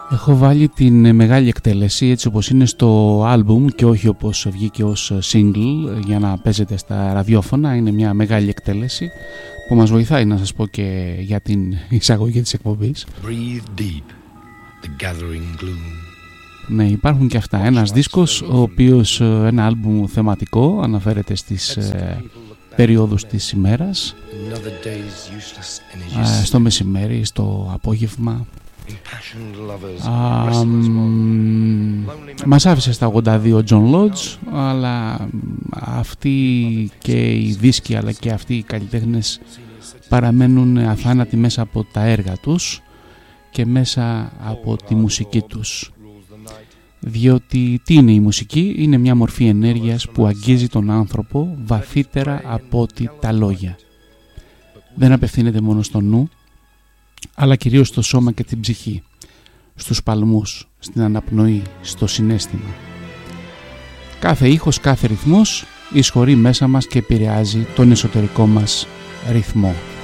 Έχω βάλει την μεγάλη εκτέλεση έτσι όπως είναι στο άλμπουμ και όχι όπως βγήκε ως single για να παίζεται στα ραδιόφωνα. Είναι μια μεγάλη εκτέλεση που μας βοηθάει, να σας πω, και για την εισαγωγή της εκπομπής. Ναι, υπάρχουν και αυτά. Ένας δίσκος, ο οποίος, ένα άλμπουμ θεματικό, αναφέρεται στις περίοδους της ημέρας, στο μεσημέρι, στο απόγευμα. Μας άφησε στα 82 John Lodge, αλλά αυτοί και οι δίσκοι αλλά και αυτοί οι καλλιτέχνες παραμένουν αθάνατοι μέσα από τα έργα τους και μέσα από τη μουσική τους. Διότι τι είναι η μουσική? Είναι μια μορφή ενέργειας που αγγίζει τον άνθρωπο βαθύτερα από ότι τα λόγια. Δεν απευθύνεται μόνο στο νου, αλλά κυρίως στο σώμα και την ψυχή, στους παλμούς, στην αναπνοή, στο συναίσθημα. Κάθε ήχος, κάθε ρυθμός εισχωρεί μέσα μας και επηρεάζει τον εσωτερικό μας ρυθμό.